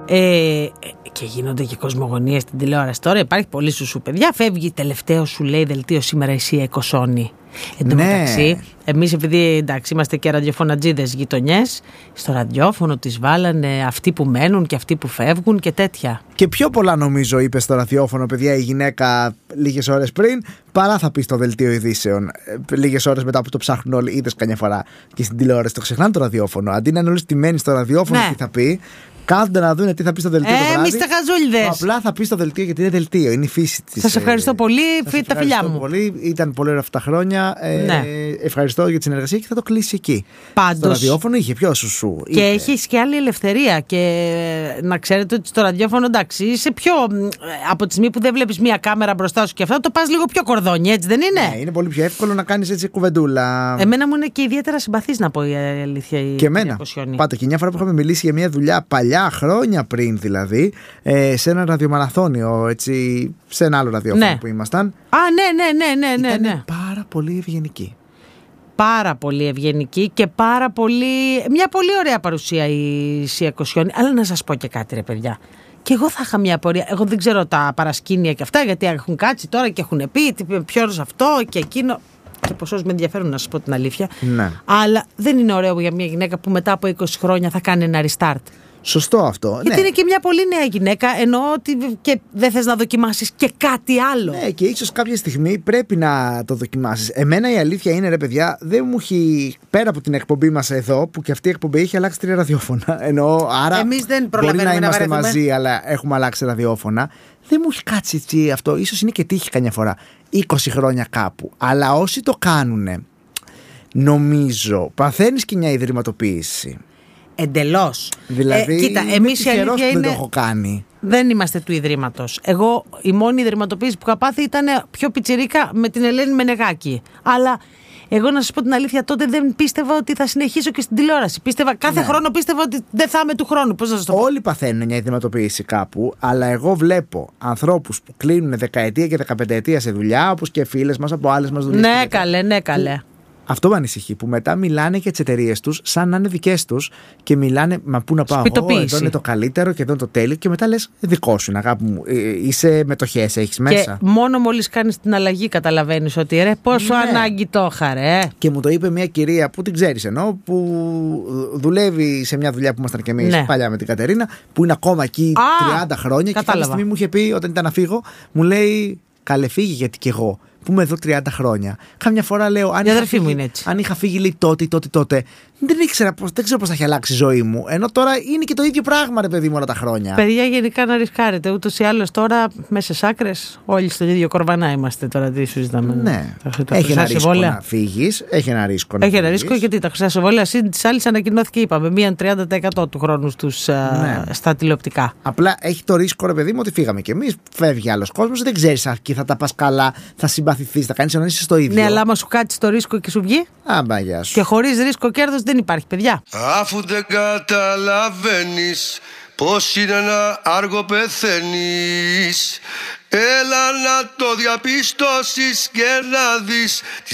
Και γίνονται και κοσμογονίες στην τηλεόραση. Τώρα υπάρχει πολύ σου παιδιά. Φεύγει τελευταίο, σου λέει, δελτίο σήμερα η Σία Κοσόνη. Εν τω μεταξύ, εμείς επειδή εντάξει, είμαστε και ραδιοφωνατζίδες γειτονιές, στο ραδιόφωνο τις βάλανε αυτοί που μένουν και αυτοί που φεύγουν και τέτοια. Και πιο πολλά νομίζω είπε στο ραδιόφωνο, παιδιά, η γυναίκα λίγες ώρες πριν, παρά θα πει στο δελτίο ειδήσεων. Λίγες ώρες μετά που το ψάχνουν όλοι, είδες καμιά φορά και στην τηλεόραση. Το ξεχνάνε το ραδιόφωνο. Αντί να είναι όλοι στημένοι στο ραδιόφωνο, τι θα πει. Κάθονται να δουν τι θα πει στο δελτίο το βράδυ. Εμείς τα χαζούλιδες. Απλά θα πει στο δελτίο γιατί είναι δελτίο. Είναι η φύση της. Σας ευχαριστώ πολύ. Τα φιλιά μου. Πολύ. Ήταν πολύ ωραία αυτά τα χρόνια. Ευχαριστώ για τη συνεργασία και θα το κλείσει εκεί. Πάντως. Στο ραδιόφωνο είχε πιο σου. Και έχει και άλλη ελευθερία. Και να ξέρετε ότι στο ραδιόφωνο εντάξει, είσαι πιο. Από τη στιγμή που δεν βλέπεις μία κάμερα μπροστά σου και αυτά, το πας λίγο πιο κορδόνι, έτσι δεν είναι? Ναι, είναι πολύ πιο εύκολο να κάνεις έτσι κουβεντούλα. Εμένα μου είναι και ιδιαίτερα συμπαθής, να πω η αλήθεια. Και εμένα. Πάτε και μια φορά που είχαμε μιλήσει για μια δουλειά παλιά, χρόνια πριν δηλαδή, σε ένα ραδιομαραθώνιο, έτσι, σε ένα άλλο ραδιόφωνο που ήμασταν. Ναι. Ήταν πάρα πολύ ευγενική. Πάρα πολύ ευγενική και μια πολύ ωραία παρουσία η Σία Κοσιόνη. Αλλά να σας πω και κάτι, ρε παιδιά. Και εγώ θα είχα μια απορία. Εγώ δεν ξέρω τα παρασκήνια και αυτά, γιατί έχουν κάτσει τώρα και έχουν πει ποιος αυτό και εκείνο. Και ποσός με ενδιαφέρουν, να σας πω την αλήθεια. Ναι. Αλλά δεν είναι ωραίο για μια γυναίκα που μετά από 20 χρόνια θα κάνει ένα restart. Σωστό αυτό. Γιατί είναι και μια πολύ νέα γυναίκα, εννοώ ότι και δεν θες να δοκιμάσεις και κάτι άλλο. Ναι, και ίσως κάποια στιγμή πρέπει να το δοκιμάσεις. Εμένα η αλήθεια είναι, ρε παιδιά, δεν μου έχει, πέρα από την εκπομπή μας εδώ, που και αυτή η εκπομπή έχει αλλάξει 3 ραδιόφωνα. Εννοώ, άρα εμείς δεν μπορεί να είμαστε μαζί, αλλά έχουμε αλλάξει ραδιόφωνα. Δεν μου έχει κάτσει έτσι αυτό. Ίσως είναι και τύχη καμιά φορά. 20 χρόνια κάπου. Αλλά όσοι το κάνουνε, νομίζω, παθαίνεις και μια ιδρυματοποίηση. Εντελώς. Δηλαδή, κοίτα, εμείς η αλήθεια είναι. Δεν το έχω κάνει. Δεν είμαστε του Ιδρύματος. Εγώ η μόνη ιδρυματοποίηση που είχα πάθει ήταν πιο πιτσιρίκα με την Ελένη Μενεγάκη. Αλλά εγώ να σας πω την αλήθεια, τότε δεν πίστευα ότι θα συνεχίσω και στην τηλεόραση. Κάθε χρόνο πίστευα ότι δεν θα είμαι του χρόνου. Πώς να σας το πω. Όλοι παθαίνουν μια ιδρυματοποίηση κάπου, αλλά εγώ βλέπω ανθρώπους που κλείνουν δεκαετία και 15ετία σε δουλειά, όπως και φίλες μας από άλλες μας δουλειές. Ναι, καλέ. Αυτό με ανησυχεί, που μετά μιλάνε για τις εταιρείες τους σαν να είναι δικές τους και μιλάνε, μα πού να πάω εγώ, εδώ είναι το καλύτερο και εδώ είναι το τέλειο, και μετά λες δικό σου είναι, αγάπη μου, είσαι μετοχές, έχεις μέσα. Και μόνο μόλις κάνεις την αλλαγή καταλαβαίνεις ότι ρε πόσο ανάγκη το είχα ρε. Και μου το είπε μια κυρία που την ξέρεις ενώ, που δουλεύει σε μια δουλειά που ήμασταν κι εμείς παλιά με την Κατερίνα, που είναι ακόμα εκεί 30 χρόνια, και κάποια στιγμή μου είχε πει όταν ήταν να φύγω, μου λέει καλέ φύγει γιατί κι εγώ που είμαι εδώ 30 χρόνια. Καμιά φορά λέω, αν είχα φύγει λέει, τότε, δεν ξέρω πώς θα έχει αλλάξει η ζωή μου. Ενώ τώρα είναι και το ίδιο πράγμα, ρε παιδί μου, όλα τα χρόνια. Παιδιά, γενικά να ρισκάρετε. Ούτως ή άλλως τώρα, μέσα σε άκρες, όλοι στον ίδιο κορβανά είμαστε τώρα. Τι σου ζητάμε. Ναι. Έχει ένα ρίσκο να φύγεις. Έχει ένα ρίσκο. Γιατί τα χρυσά συμβόλαια σύν της άλλης ανακοινώθηκε, είπαμε, μείαν 30% του χρόνου στα τηλεοπτικά. Απλά έχει το ρίσκο, ρε παιδί μου, ότι φύγαμε κι εμείς. Φεύγει άλλος κόσμος. Δεν ξέρεις αρκεί θα τα πας καλά, θα συμπαθηθείς, θα κάνεις ενώ είσαι στο ίδιο. Ναι, αλλά άμα σου κάτσει το ρίσκο και σου βγει. Μπαγιά σου. Και χωρίς ρίσκο κέρδος δεν υπάρχει, παιδιά. Αφού δεν καταλαβαίνεις πως είναι να άργο πεθαίνεις, έλα να το διαπιστώσεις και να δεις τη